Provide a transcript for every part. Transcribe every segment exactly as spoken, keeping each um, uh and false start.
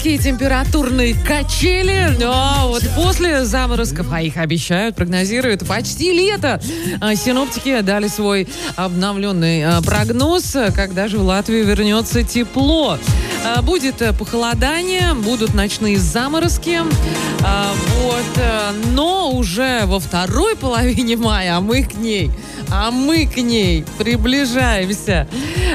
такие температурные качели. Но вот после заморозков, а их обещают, прогнозируют почти лето, синоптики дали свой обновленный прогноз, когда же в Латвию вернется тепло. Будет похолодание, будут ночные заморозки. Вот. Но уже во второй половине мая, а мы к ней, а мы к ней приближаемся.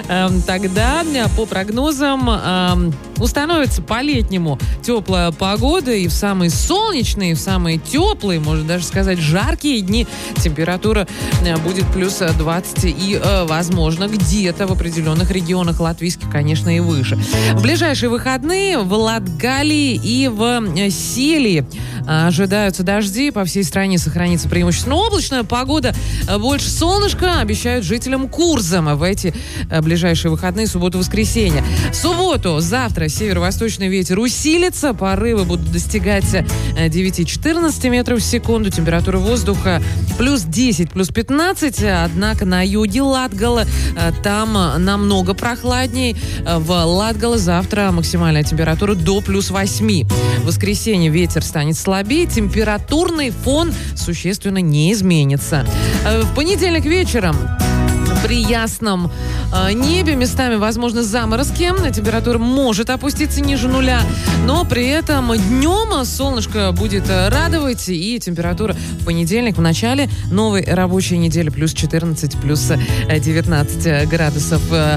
Тогда, по прогнозам, установится по-летнему теплая погода, и в самые солнечные, и в самые теплые, можно даже сказать, жаркие дни температура будет плюс двадцать и, возможно, где-то в определенных регионах латвийских, конечно, и выше. В ближайшие выходные в Латгалии и в Селии ожидаются дожди. По всей стране сохранится преимущественно облачная погода. Больше солнышка обещают жителям Курзама в эти ближайшие выходные, субботу, воскресенье. В субботу, завтра, северо-восточный ветер усилится. Порывы будут достигать девять-четырнадцать метров в секунду. Температура воздуха плюс десять, плюс пятнадцать. Однако на юге Латгала там намного прохладней. В Латгала завтра максимальная температура до плюс восьми. В воскресенье ветер станет слабее. Температурный фон существенно не изменится. В понедельник вечером при ясном э, небе местами возможны заморозки. Температура может опуститься ниже нуля, но при этом днем солнышко будет радовать, и температура в понедельник, в начале новой рабочей недели, плюс четырнадцать, плюс девятнадцать градусов.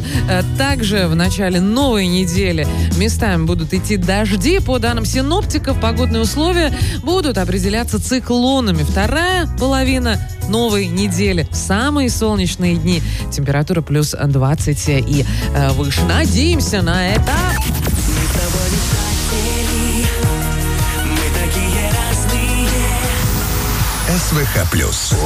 Также в начале новой недели местами будут идти дожди. По данным синоптиков, погодные условия будут определяться циклонами. Вторая половина новой недели, самые солнечные дни, температура плюс двадцать и э, выше. Надеемся на это. СВХ плюс.